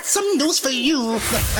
got some news for you.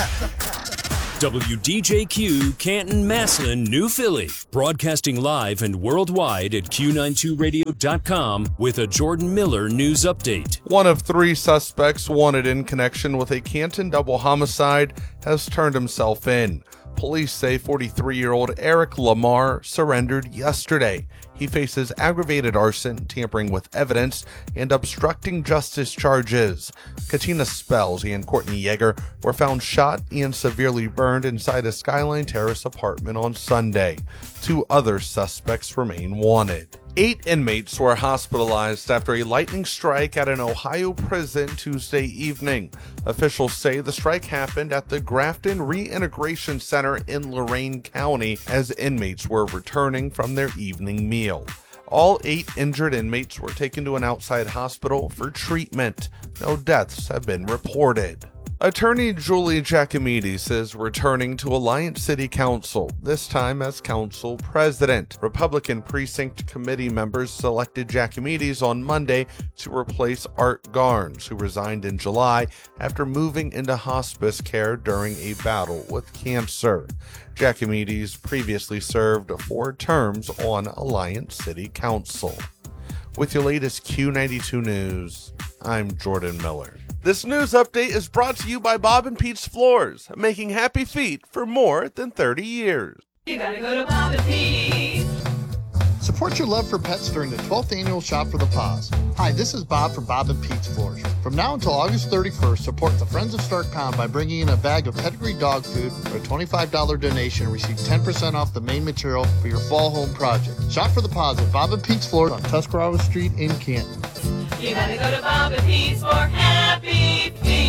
WDJQ, Canton, Massillon, New Philly. Broadcasting live and worldwide at Q92radio.com with a Jordan Miller news update. One of 3 suspects wanted in connection with a Canton double homicide has turned himself in. Police say 43-year-old Eric Lamar surrendered yesterday. He faces aggravated arson, tampering with evidence, and obstructing justice charges. Katina Spells and Courtney Yeager were found shot and severely burned inside a Skyline Terrace apartment on Sunday. 2 other suspects remain wanted. 8 inmates were hospitalized after a lightning strike at an Ohio prison Tuesday evening. Officials say the strike happened at the Grafton Reintegration Center in Lorain County as inmates were returning from their evening meal. All 8 injured inmates were taken to an outside hospital for treatment. No deaths have been reported. Attorney Julie Giacomides is returning to Alliance City Council, this time as council president. Republican Precinct Committee members selected Giacomides on Monday to replace Art Garnes, who resigned in July after moving into hospice care during a battle with cancer. Giacomides previously served 4 terms on Alliance City Council. With your latest Q92 news, I'm Jordan Miller. This news update is brought to you by Bob and Pete's Floors, making happy feet for more than 30 years. You gotta go to Bob and Pete's. Support your love for pets during the 12th annual Shop for the Paws. Hi, this is Bob from Bob and Pete's Floors. From now until August 31st, support the Friends of Stark Pound by bringing in a bag of pedigree dog food for a $25 donation and receive 10% off the main material for your fall home project. Shop for the Paws at Bob and Pete's Floors on Tuscarawas Street in Canton. You gotta go to Bob and Pete's for happy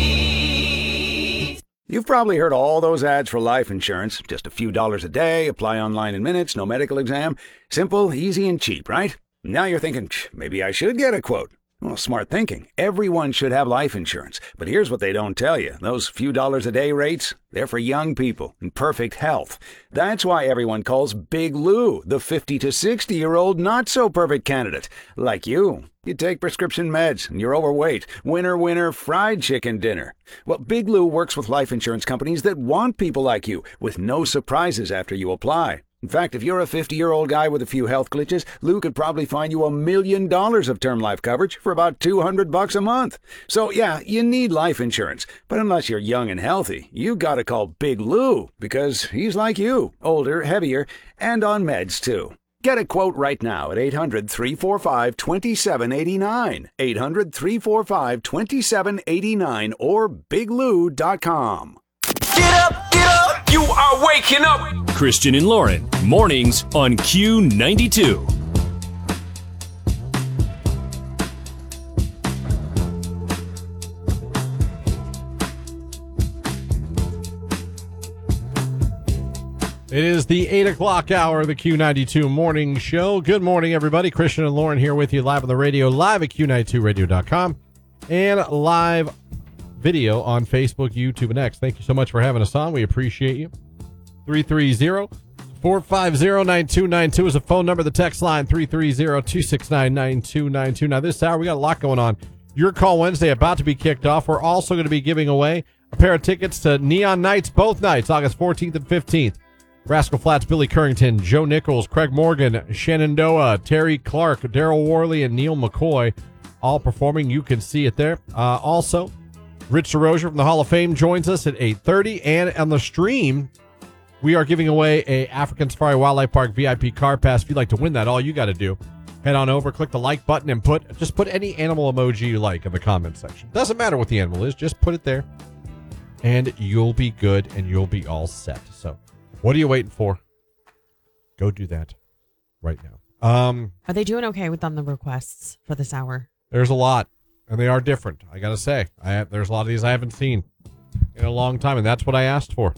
feet. You've probably heard all those ads for life insurance. Just a few dollars a day, apply online in minutes, no medical exam. Simple, easy, and cheap, right? Now you're thinking, maybe I should get a quote. Well, smart thinking. Everyone should have life insurance. But here's what they don't tell you. Those few dollars a day rates, they're for young people in perfect health. That's why everyone calls Big Lou the 50 to 60-year-old not-so-perfect candidate. Like you. You take prescription meds and you're overweight. Winner, winner, fried chicken dinner. Well, Big Lou works with life insurance companies that want people like you, with no surprises after you apply. In fact, if you're a 50-year-old guy with a few health glitches, Lou could probably find you $1 million of term life coverage for about $200 a month. So yeah, you need life insurance. But unless you're young and healthy, you gotta call Big Lou, because he's like you, older, heavier, and on meds too. Get a quote right now at 800-345-2789, 800-345-2789, or biglou.com. Get up, you are waking up. Christian and Lauren, mornings on Q92. It is the 8 o'clock hour of the Q92 Morning Show. Good morning, everybody. Christian and Lauren here with you live on the radio, live at Q92radio.com, and live video on Facebook, YouTube, and X. Thank you so much for having us on. We appreciate you. 330-450-9292 is a phone number. The text line, 330-269-9292. Now, this hour, we got a lot going on. Your Call Wednesday about to be kicked off. We're also going to be giving away a pair of tickets to Neon Nights, both nights, August 14th and 15th. Rascal Flatts, Billy Currington, Joe Nichols, Craig Morgan, Shenandoah, Terry Clark, Daryl Worley, and Neil McCoy all performing. You can see it there. Also, Rich DeRozier from the Hall of Fame joins us at 8:30. And on the stream, we are giving away a African Safari Wildlife Park VIP car pass. If you'd like to win that, all you got to do, head on over, click the like button, and put any animal emoji you like in the comment section. Doesn't matter what the animal is, just put it there, and you'll be good, and you'll be all set. So, what are you waiting for? Go do that right now. Are they doing okay on the requests for this hour? There's a lot, and they are different. I gotta say, there's a lot of these I haven't seen in a long time, and that's what I asked for.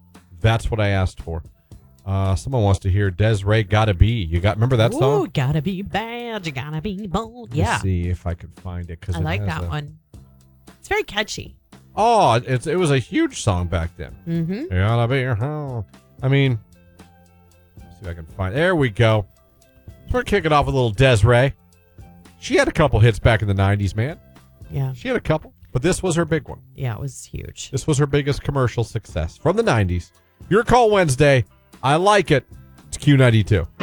Someone wants to hear Des'ree Gotta Be. Remember that song? Ooh, gotta be bad, you gotta be bold. Yeah. Let's see if I can find it. I like that one. It's very catchy. Oh, it was a huge song back then. Mm-hmm. You gotta be your home. I mean, let's see if I can find. There we go. We're kicking off with a little Des'ree. She had a couple hits back in the 90s, man. Yeah. She had a couple. But this was her big one. Yeah, it was huge. This was her biggest commercial success from the 90s. Your Call Wednesday. I like it. It's Q92.